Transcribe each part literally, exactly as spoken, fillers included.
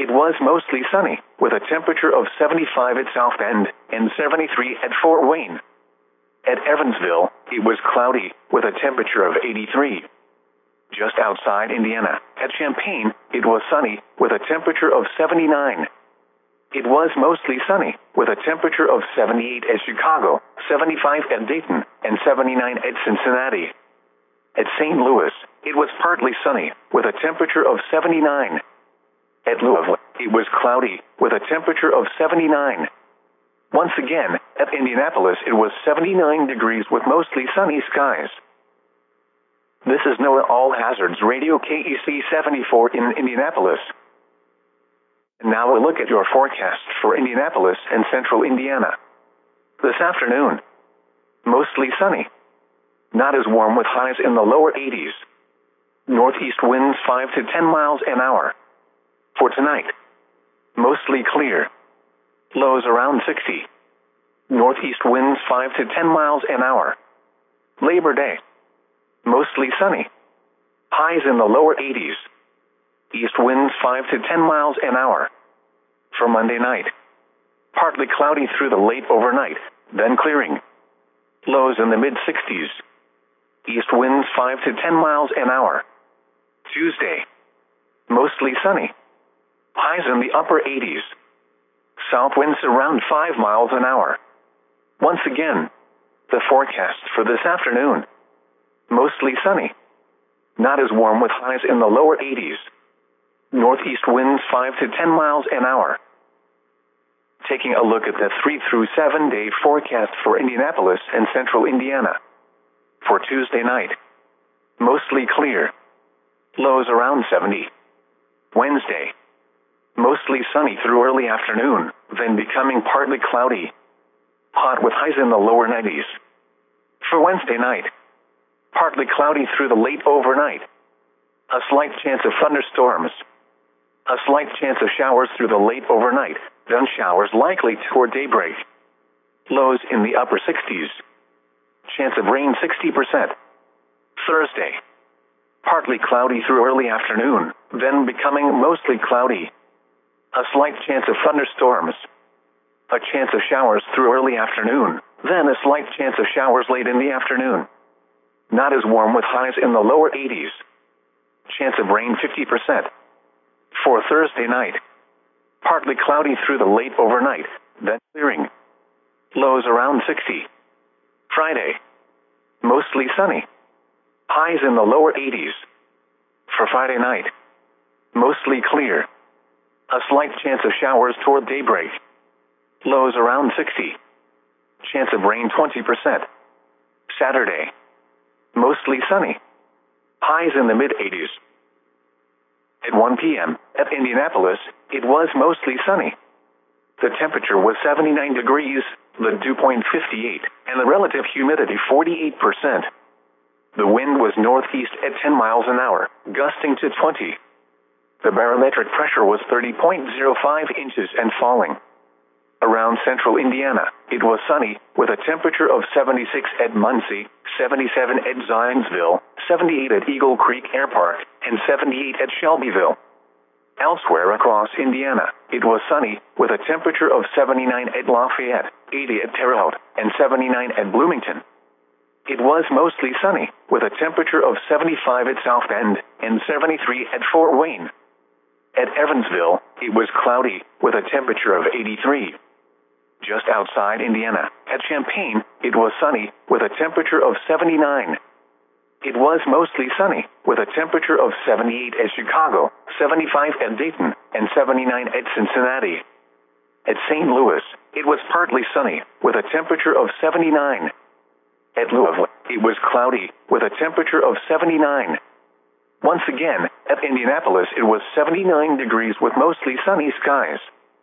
it was mostly sunny, with a temperature of seventy-five at South Bend and seventy-three at Fort Wayne. At Evansville, it was cloudy, with a temperature of eighty-three. Just outside Indiana, at Champaign, it was sunny, with a temperature of seventy-nine. It was mostly sunny, with a temperature of seventy-eight at Chicago, seventy-five at Dayton, and seventy-nine at Cincinnati. At Saint Louis, it was partly sunny, with a temperature of seventy-nine. At Louisville, it was cloudy, with a temperature of seventy-nine. Once again, at Indianapolis, it was seventy-nine degrees with mostly sunny skies. This is NOAA All Hazards Radio K E C seventy-four in Indianapolis. And now a look at your forecast for Indianapolis and central Indiana. This afternoon, mostly sunny. Not as warm with highs in the lower eighties. Northeast winds five to ten miles an hour. For tonight, mostly clear. Lows around sixty. Northeast winds five to ten miles an hour. Labor Day, mostly sunny. Highs in the lower eighties. East winds five to ten miles an hour. For Monday night, partly cloudy through the late overnight, then clearing. Lows in the mid-sixties. East winds five to ten miles an hour. Tuesday, mostly sunny. Highs in the upper eighties. South winds around five miles an hour. Once again, the forecast for this afternoon. Mostly sunny. Not as warm with highs in the lower eighties. Northeast winds five to ten miles an hour. Taking a look at the three through seven day forecast for Indianapolis and central Indiana. For Tuesday night, mostly clear. Lows around seventy. Wednesday, mostly sunny through early afternoon, then becoming partly cloudy. Hot with highs in the lower nineties. For Wednesday night, partly cloudy through the late overnight. A slight chance of thunderstorms. A slight chance of showers through the late overnight, then showers likely toward daybreak. Lows in the upper sixties. Chance of rain sixty percent. Thursday, partly cloudy through early afternoon, then becoming mostly cloudy. A slight chance of thunderstorms. A chance of showers through early afternoon, then a slight chance of showers late in the afternoon. Not as warm with highs in the lower eighties. Chance of rain fifty percent. For Thursday night, partly cloudy through the late overnight, then clearing. Lows around sixty. Friday, mostly sunny. Highs in the lower eighties. For Friday night, mostly clear. A slight chance of showers toward daybreak. Lows around sixty. Chance of rain twenty percent. Saturday, mostly sunny. Highs in the mid-eighties. At one p.m., at Indianapolis, it was mostly sunny. The temperature was seventy-nine degrees, the dew point fifty-eight, and the relative humidity forty-eight percent. The wind was northeast at ten miles an hour, gusting to twenty. The barometric pressure was thirty point zero five inches and falling. Around central Indiana, it was sunny, with a temperature of seventy-six at Muncie, seventy-seven at Zionsville, seventy-eight at Eagle Creek Air Park, and seventy-eight at Shelbyville. Elsewhere across Indiana, it was sunny, with a temperature of seventy-nine at Lafayette, eighty at Terre Haute, and seventy-nine at Bloomington. It was mostly sunny, with a temperature of seventy-five at South Bend, and seventy-three at Fort Wayne. At Evansville, it was cloudy, with a temperature of eighty-three. Just outside Indiana, at Champaign, it was sunny, with a temperature of seventy-nine. It was mostly sunny, with a temperature of seventy-eight at Chicago, seventy-five at Dayton, and seventy-nine at Cincinnati. At Saint Louis, it was partly sunny, with a temperature of seventy-nine. At Louisville, it was cloudy, with a temperature of seventy-nine. Once again, at Indianapolis, it was seventy-nine degrees with mostly sunny skies.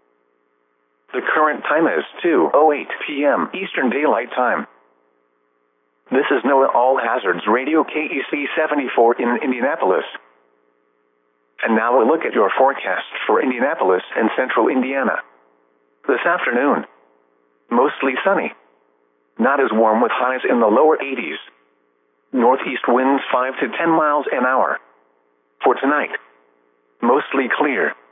The current time is two oh eight p.m. Eastern Daylight Time. This is NOAA All Hazards Radio K E C seventy-four in Indianapolis. And now a look at your forecast for Indianapolis and central Indiana. This afternoon, mostly sunny. Not as warm with highs in the lower eighties. Northeast winds five to ten miles an hour. For tonight, mostly clear.